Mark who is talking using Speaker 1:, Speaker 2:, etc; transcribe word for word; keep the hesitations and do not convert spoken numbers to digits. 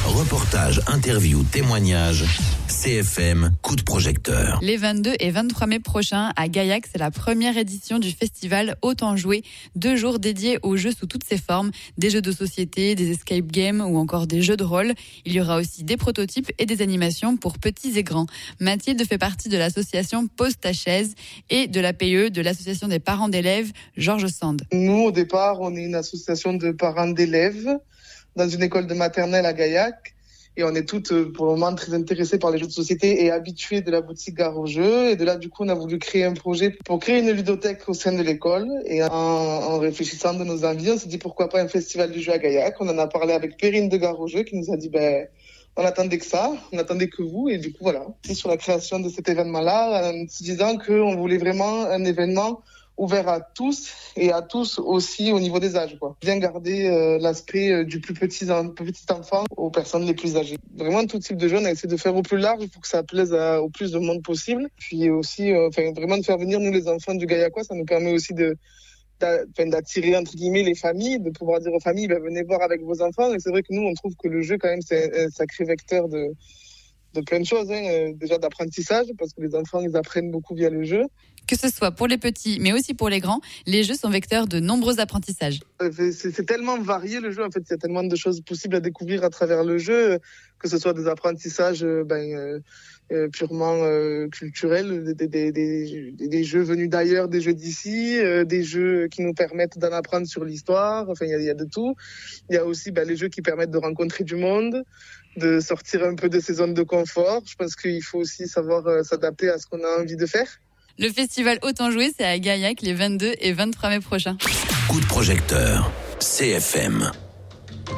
Speaker 1: Reportages, interviews, témoignages. C F M, coup de projecteur.
Speaker 2: Les vingt-deux et vingt-trois mai prochains, à Gaillac, c'est la première édition du festival Autant jouer. Deux jours dédiés aux jeux sous toutes ses formes. Des jeux de société, des escape games ou encore des jeux de rôle. Il y aura aussi des prototypes et des animations pour petits et grands. Mathilde fait partie de l'association Pose ta chaise et de l'A P E, de l'association des parents d'élèves Georges Sand.
Speaker 3: Nous, au départ, on est une association de parents d'élèves dans une école de maternelle à Gaillac. Et on est toutes, pour le moment, très intéressées par les jeux de société et habituées de la boutique Gare aux Jeux. Et de là, du coup, on a voulu créer un projet pour créer une ludothèque au sein de l'école. Et en, en réfléchissant de nos envies, on s'est dit pourquoi pas un festival du jeu à Gaillac. On en a parlé avec Perrine de Gare aux Jeux qui nous a dit, ben, on attendait que ça, on attendait que vous. Et du coup, voilà. C'est sur la création de cet événement-là, en se disant qu'on voulait vraiment un événement ouvert à tous et à tous aussi au niveau des âges, quoi. Bien garder euh, l'aspect euh, du plus petit, en, petit enfant aux personnes les plus âgées. Vraiment tout type de jeu, on a essayé de faire au plus large pour que ça plaise à, au plus de monde possible. Puis aussi, euh, enfin, vraiment de faire venir nous les enfants du Gaillacois, ça nous permet aussi de d'a, d'attirer entre guillemets les familles, de pouvoir dire aux familles, ben, venez voir avec vos enfants. Et c'est vrai que nous, on trouve que le jeu quand même c'est un sacré vecteur de de plein de choses, hein. euh, déjà d'apprentissage, parce que les enfants, ils apprennent beaucoup via le jeu.
Speaker 2: Que ce soit pour les petits, mais aussi pour les grands, les jeux sont vecteurs de nombreux apprentissages.
Speaker 3: Euh, c'est, c'est tellement varié le jeu, en fait, il y a tellement de choses possibles à découvrir à travers le jeu, que ce soit des apprentissages ben, euh, euh, purement euh, culturels, des, des, des, des, des jeux venus d'ailleurs, des jeux d'ici, euh, des jeux qui nous permettent d'en apprendre sur l'histoire, enfin, il y a, il y a de tout. Il y a aussi ben, les jeux qui permettent de rencontrer du monde, de sortir un peu de ses zones de confort. Je pense qu'il faut aussi savoir euh, s'adapter à ce qu'on a envie de faire.
Speaker 2: Le festival Autant jouer, c'est à Gaillac les vingt-deux et vingt-trois mai prochains.
Speaker 1: Coup de projecteur, C F M.